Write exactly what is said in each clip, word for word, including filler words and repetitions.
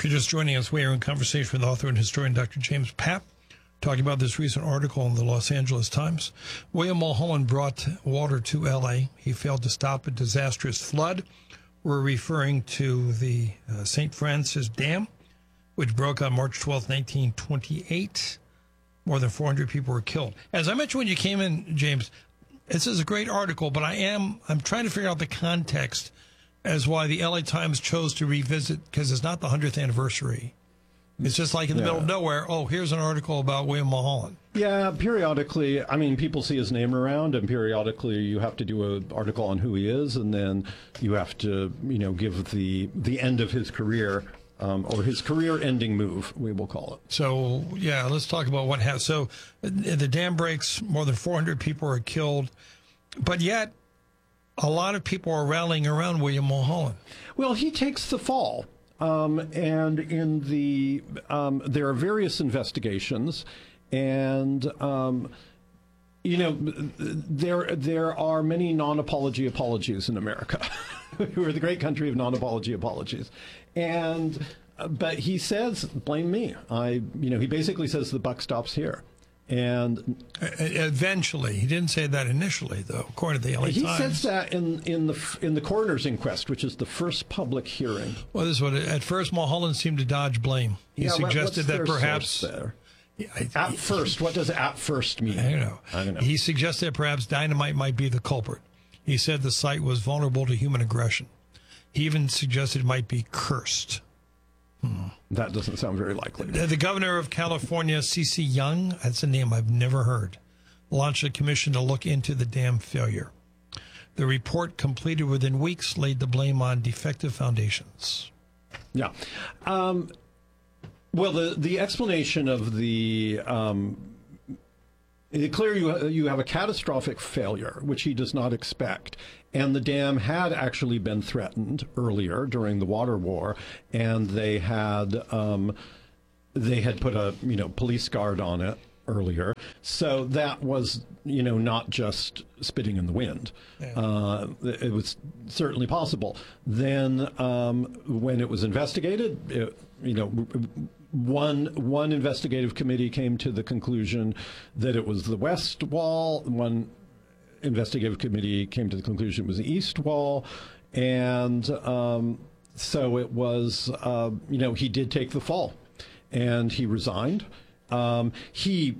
If you're just joining us, we are in conversation with author and historian Doctor James Papp, talking about this recent article in the Los Angeles Times. William Mulholland brought water to L A. He failed to stop a disastrous flood. We're referring to the uh, Saint Francis Dam, which broke on March twelfth, nineteen twenty-eight. More than four hundred people were killed. As I mentioned when you came in, James, this is a great article, but I am I'm trying to figure out the context as why the L A Times chose to revisit, because it's not the hundredth anniversary. It's just like in the yeah. middle of nowhere, oh, here's an article about William Mulholland. Yeah, periodically, I mean, people see his name around, and periodically you have to do an article on who he is, and then you have to, you know, give the the end of his career, um, or his career-ending move, we will call it. So, yeah, let's talk about what happened. So the dam breaks, more than four hundred people are killed, but yet a lot of people are rallying around William Mulholland. Well, he takes the fall. Um, and in the um, there are various investigations, and um, you know there there are many non-apology apologies in America. We're the great country of non-apology apologies, and uh, but he says, "Blame me." I you know he basically says the buck stops here. And eventually, he didn't say that initially, though. According to the L A he Times, says that in in the in the coroner's inquest, which is the first public hearing. Well, this is what it, at first Mulholland seemed to dodge blame. He yeah, suggested that perhaps there? Yeah, I, at he, first, what does at first mean? I don't know. I don't know. He suggested that perhaps dynamite might be the culprit. He said the site was vulnerable to human aggression. He even suggested it might be cursed. Hmm. That doesn't sound very likely. The, the governor of California, C C Young, that's a name I've never heard, launched a commission to look into the dam failure. The report, completed within weeks, laid the blame on defective foundations. Yeah. Um, well, the, the explanation of the... Um, It's clear you you have a catastrophic failure, which he does not expect. And the dam had actually been threatened earlier during the water war, and they had um, they had put a you know police guard on it earlier. So that was you know not just spitting in the wind. Yeah. Uh, it was certainly possible. Then um, when it was investigated, it, you know. One one investigative committee came to the conclusion that it was the west wall. One investigative committee came to the conclusion it was the east wall. And um, so it was, uh, you know, he did take the fall, and he resigned. Um, he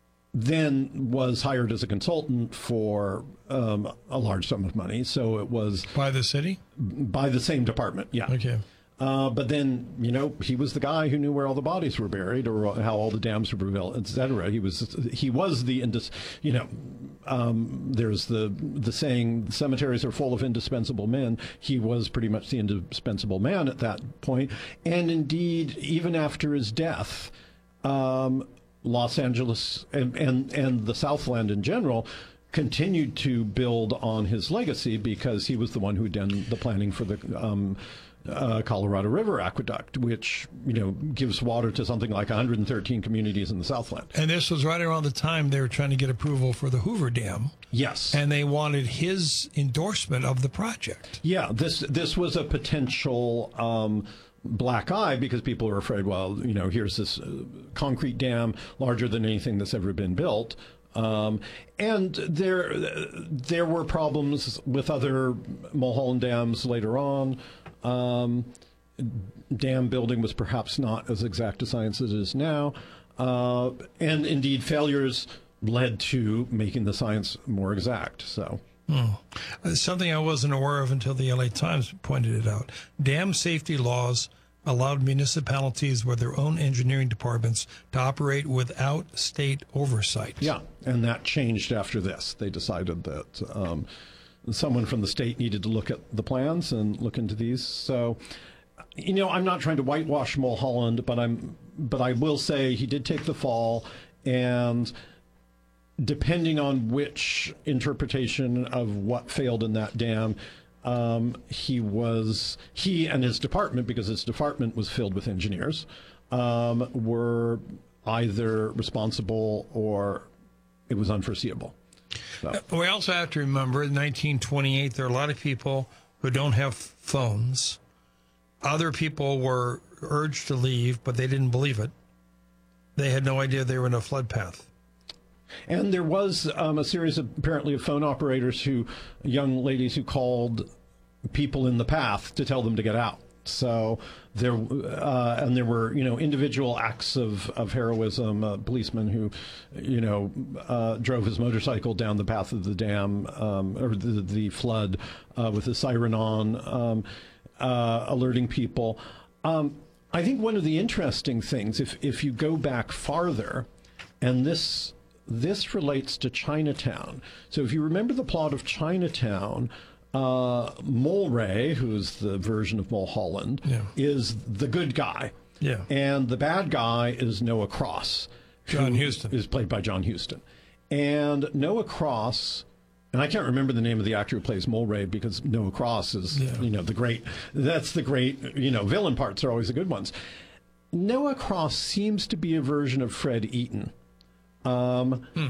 then was hired as a consultant for um, a large sum of money. So it was... By the city? By the same department, yeah. Okay. Uh, but then, you know, he was the guy who knew where all the bodies were buried, or how all the dams were built, et cetera. He was, he was the, indis- you know, um, there's the the saying, cemeteries are full of indispensable men. He was pretty much the indispensable man at that point. And indeed, even after his death, um, Los Angeles and, and, and the Southland in general continued to build on his legacy, because he was the one who done the planning for the... Um, Uh, Colorado River Aqueduct, which, you know, gives water to something like one hundred thirteen communities in the Southland. And this was right around the time they were trying to get approval for the Hoover Dam. Yes. And they wanted his endorsement of the project. Yeah, this this was a potential um, black eye, because people were afraid, well, you know, here's this uh, concrete dam larger than anything that's ever been built. Um, and there, there were problems with other Mulholland dams later on. Um, dam building was perhaps not as exact a science as it is now. Uh, and indeed, failures led to making the science more exact. So, hmm. Something I wasn't aware of until the L A Times pointed it out. Dam safety laws allowed municipalities with their own engineering departments to operate without state oversight. Yeah, and that changed after this. They decided that um, someone from the state needed to look at the plans and look into these. So, you know, I'm not trying to whitewash Mulholland, but I'm, but I will say he did take the fall, and depending on which interpretation of what failed in that dam, Um, he was, he and his department, because his department was filled with engineers, um, were either responsible or it was unforeseeable. So. We also have to remember in nineteen twenty-eight, there are a lot of people who don't have phones. Other people were urged to leave, but they didn't believe it. They had no idea they were in a flood path. And there was um, a series of, apparently, of phone operators who, young ladies who called people in the path to tell them to get out. So there, uh, and there were, you know, individual acts of, of heroism. A policeman who, you know, uh, drove his motorcycle down the path of the dam, um, or the, the flood, uh, with a siren on, um, uh, alerting people. Um, I think one of the interesting things, if if you go back farther, and this this relates to Chinatown. So if you remember the plot of Chinatown, uh, Mulray, who's the version of Mulholland, yeah. is the good guy. Yeah. And the bad guy is Noah Cross. John Huston. Is played by John Huston. And Noah Cross, and I can't remember the name of the actor who plays Mulray because Noah Cross is, yeah. you know, the great, that's the great, you know, villain parts are always the good ones. Noah Cross seems to be a version of Fred Eaton. Um, hmm.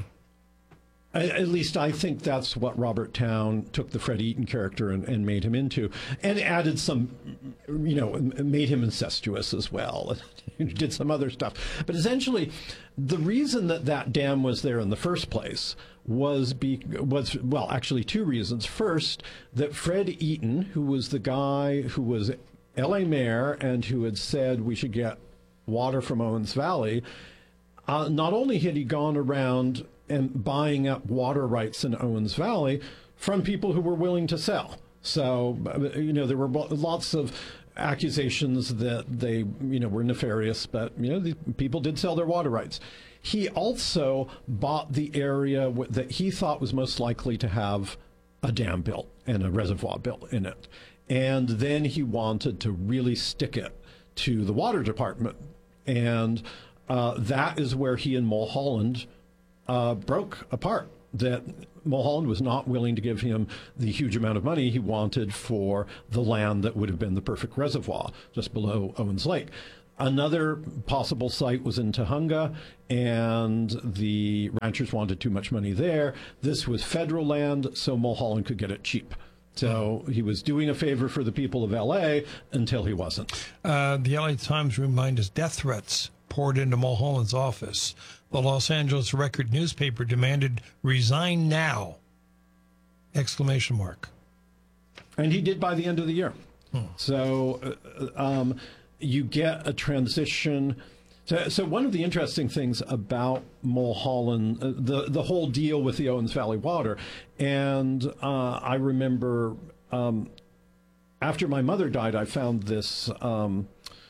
At least I think that's what Robert Towne took the Fred Eaton character and, and made him into, and added some, you know, made him incestuous as well. Did some other stuff. But essentially, the reason that that dam was there in the first place was, be, was well, actually two reasons. First, that Fred Eaton, who was the guy who was L A mayor and who had said we should get water from Owens Valley, uh, not only had he gone around and buying up water rights in Owens Valley from people who were willing to sell. So, you know, there were lots of accusations that they, you know, were nefarious, but, you know, the people did sell their water rights. He also bought the area that he thought was most likely to have a dam built and a reservoir built in it. And then he wanted to really stick it to the water department. And uh, that is where he and Mulholland Uh, broke apart, that Mulholland was not willing to give him the huge amount of money he wanted for the land that would have been the perfect reservoir just below Owens Lake. Another possible site was in Tujunga, and the ranchers wanted too much money there. This was federal land, so Mulholland could get it cheap. So he was doing a favor for the people of L A until he wasn't. Uh, the L A Times remind us death threats poured into Mulholland's office. The Los Angeles Record newspaper demanded resign now! Exclamation mark. And he did by the end of the year. Hmm. So uh, um, you get a transition. So, so one of the interesting things about Mulholland, uh, the, the whole deal with the Owens Valley water, and uh, I remember um, after my mother died, I found this... Um,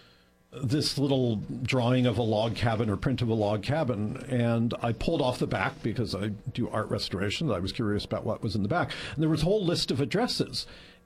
this little drawing of a log cabin or print of a log cabin, and I pulled off the back because I do art restorations. I was curious about what was in the back. And there was a whole list of addresses.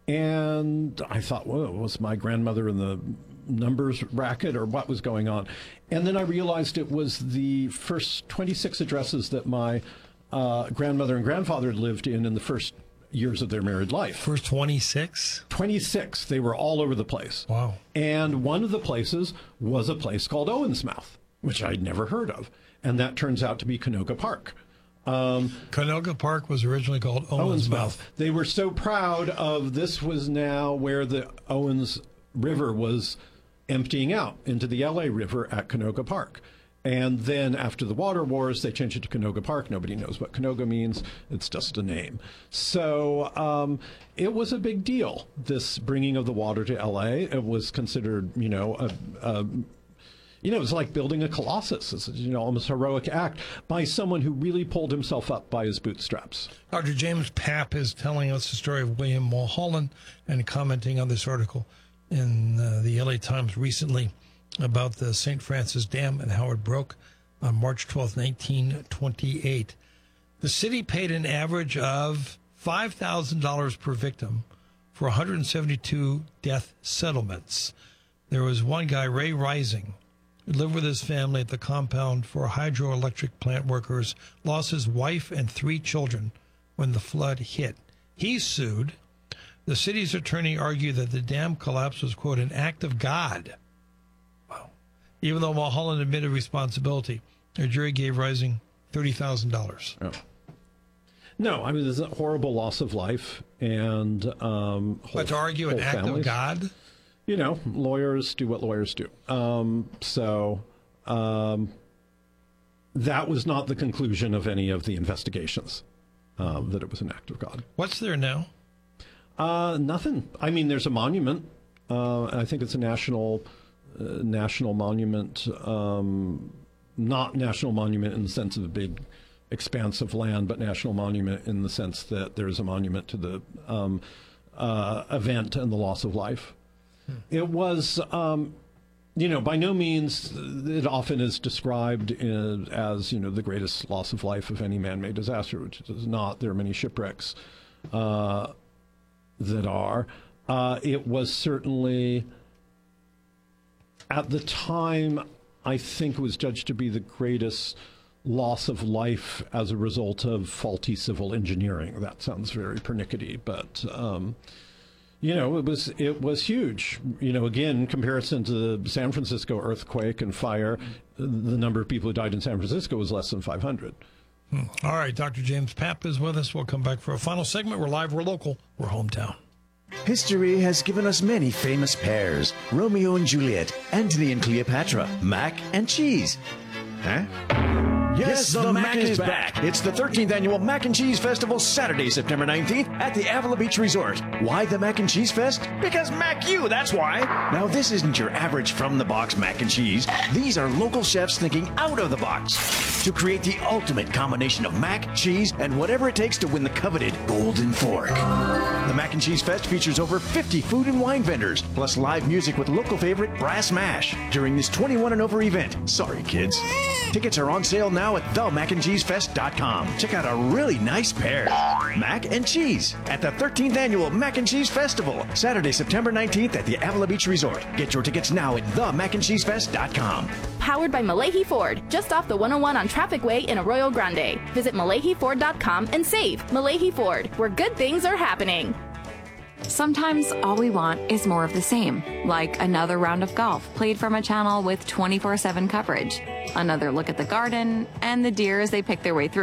And I thought, well, was my grandmother in the numbers racket or what was going on? And then I realized it was the first twenty-six addresses that my uh, grandmother and grandfather lived in in the first years of their married life. First twenty-six? twenty-six. They were all over the place. Wow. And one of the places was a place called Owensmouth, which I'd never heard of. And that turns out to be Canoga Park. Um, Canoga Park was originally called Owensmouth. Owensmouth. They were so proud of this was now where the Owens River was emptying out into the L A River at Canoga Park. And then after the water wars, they changed it to Canoga Park. Nobody knows what Canoga means. It's just a name. So um, it was a big deal, this bringing of the water to L A. It was considered, you know, a, a you know, it was like building a colossus. It's, you know, almost a heroic act by someone who really pulled himself up by his bootstraps. Doctor James Papp is telling us the story of William Mulholland and commenting on this article in uh, the L A Times recently about the Saint Francis Dam and how it broke on March twelfth, nineteen twenty-eight. The city paid an average of five thousand dollars per victim for one hundred seventy-two death settlements. There was one guy, Ray Rising, who lived with his family at the compound for hydroelectric plant workers, lost his wife and three children when the flood hit. He sued. The city's attorney argued that the dam collapse was, quote, an act of God. Even though Mulholland admitted responsibility, the jury gave Rising thirty thousand dollars. Oh. No, I mean, there's a horrible loss of life. and um, whole, But to argue an act families. of God? you know, lawyers do what lawyers do. Um, so um, that was not the conclusion of any of the investigations, uh, that it was an act of God. What's there now? Uh, nothing. I mean, there's a monument. Uh, I think it's a national uh, national monument, um, not national monument in the sense of a big expanse of land, but national monument in the sense that there's a monument to the um, uh, event and the loss of life. Hmm. It was, um, you know, by no means, it often is described in, as, you know, the greatest loss of life of any man-made disaster, which it is not. There are many shipwrecks uh, that are. Uh, it was certainly, at the time, I think it was judged to be the greatest loss of life as a result of faulty civil engineering. That sounds very pernickety, but um, you know, it was it was huge. You know, again, in comparison to the San Francisco earthquake and fire, the number of people who died in San Francisco was less than five hundred. Hmm. All right, Doctor James Papp is with us. We'll come back for a final segment. We're live, we're local, we're hometown. History has given us many famous pairs: Romeo and Juliet, Antony and Cleopatra, mac and cheese. Huh? Yes, the, the Mac, Mac is back. back. It's the thirteenth Annual Mac and Cheese Festival, Saturday, September nineteenth at the Avila Beach Resort. Why the Mac and Cheese Fest? Because Mac you, that's why. Now, this isn't your average from-the-box mac and cheese. These are local chefs thinking out of the box to create the ultimate combination of mac, cheese, and whatever it takes to win the coveted Golden Fork. The Mac and Cheese Fest features over fifty food and wine vendors, plus live music with local favorite Brass Mash during this twenty-one and over event. Sorry, kids. Tickets are on sale now at the mac and cheese fest dot com. Check out a really nice pair. Mac and cheese at the thirteenth Annual Mac and Cheese Festival, Saturday, September nineteenth at the Avila Beach Resort. Get your tickets now at the mac and cheese fest dot com. Powered by Malahi Ford, just off the one oh one on Traffic Way in Arroyo Grande. Visit malahi ford dot com and save. Malahi Ford, where good things are happening. Sometimes all we want is more of the same, like another round of golf played from a channel with twenty-four seven coverage, another look at the garden, and the deer as they pick their way through.